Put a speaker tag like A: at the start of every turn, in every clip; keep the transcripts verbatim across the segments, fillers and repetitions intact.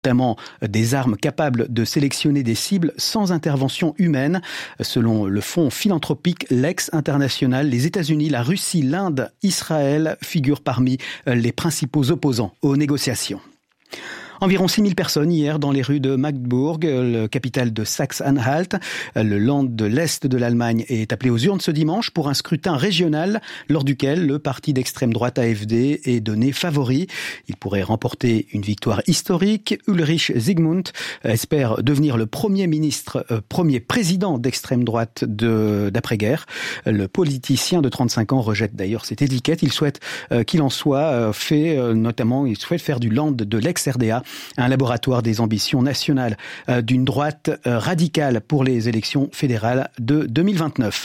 A: notamment des armes capables de sélectionner des cibles sans intervention humaine. Selon le fonds philanthropique Lex International, les États-Unis, la Russie, l'Inde, Israël figurent parmi les principaux opposants aux négociations. Environ six mille personnes hier dans les rues de Magdebourg, le capitale de Saxe-Anhalt. Le Land de l'Est de l'Allemagne est appelé aux urnes ce dimanche pour un scrutin régional lors duquel le parti d'extrême droite A F D est donné favori. Il pourrait remporter une victoire historique. Ulrich Zygmunt espère devenir le premier ministre, euh, premier président d'extrême droite de, d'après-guerre. Le politicien de trente-cinq ans rejette d'ailleurs cette étiquette. Il souhaite euh, qu'il en soit euh, fait, euh, notamment, il souhaite faire du Land de l'ex-R D A un laboratoire des ambitions nationales euh, d'une droite euh, radicale pour les élections fédérales de deux mille vingt-neuf.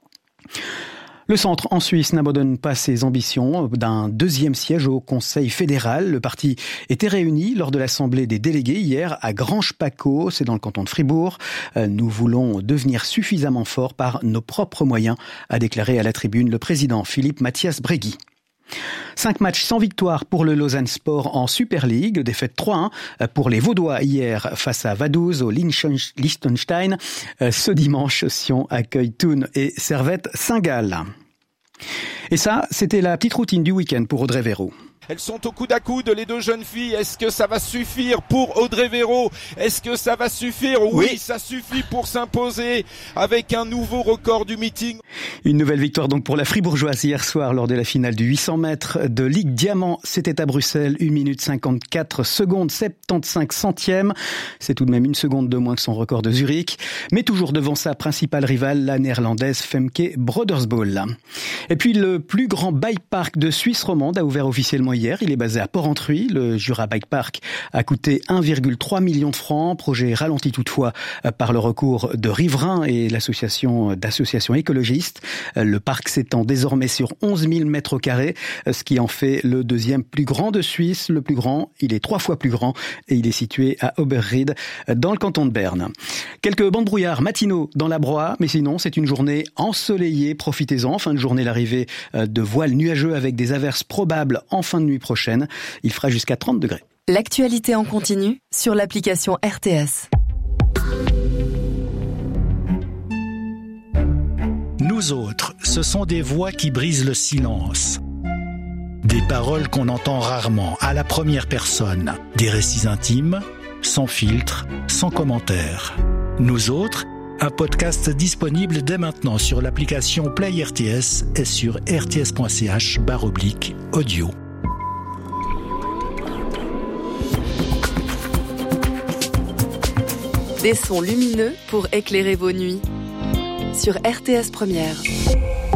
A: Le centre en Suisse n'abandonne pas ses ambitions d'un deuxième siège au Conseil fédéral. Le parti était réuni lors de l'Assemblée des délégués hier à Granges-Paccot, c'est dans le canton de Fribourg. Nous voulons devenir suffisamment forts par nos propres moyens, a déclaré à la tribune le président Philippe Mathias Bregui. Cinq matchs sans victoire pour le Lausanne Sport en Super League. Défaite trois un pour les Vaudois hier face à Vaduz au Liechtenstein. Ce dimanche, Sion accueille Thun et Servette Saint-Gall. Et ça, c'était la petite routine du week-end pour Audrey Véro.
B: Elles sont au coude à coude, les deux jeunes filles. Est-ce que ça va suffire pour Audrey Véro? Est-ce que ça va suffire? Oui, oui, ça suffit pour s'imposer avec un nouveau record du meeting.
A: Une nouvelle victoire donc pour la Fribourgeoise hier soir lors de la finale du huit cents mètres de Ligue Diamant. C'était à Bruxelles, une minute cinquante-quatre secondes, soixante-quinze centièmes. C'est tout de même une seconde de moins que son record de Zurich. Mais toujours devant sa principale rivale, la néerlandaise Femke Brodersbol. Et puis le plus grand bike park de Suisse romande a ouvert officiellement hier. Il est basé à Port-Entruy. Le Jura Bike Park a coûté un virgule trois million de francs. Projet ralenti toutefois par le recours de riverains et l'association d'associations écologistes. Le parc s'étend désormais sur onze mille mètres carrés, ce qui en fait le deuxième plus grand de Suisse. Le plus grand, il est trois fois plus grand et il est situé à Oberried, dans le canton de Berne. Quelques bancs de brouillard matinaux dans la Broye, mais sinon c'est une journée ensoleillée. Profitez-en. Fin de journée, l'arrivée de voiles nuageux avec des averses probables en fin de nuit prochaine. Il fera jusqu'à trente degrés.
C: L'actualité en continu sur l'application R T S.
D: Nous autres, ce sont des voix qui brisent le silence. Des paroles qu'on entend rarement, à la première personne. Des récits intimes, sans filtre, sans commentaire. Nous autres, un podcast disponible dès maintenant sur l'application Play R T S et sur rts.ch barre oblique audio.
C: Des sons lumineux pour éclairer vos nuits. Sur R T S Première.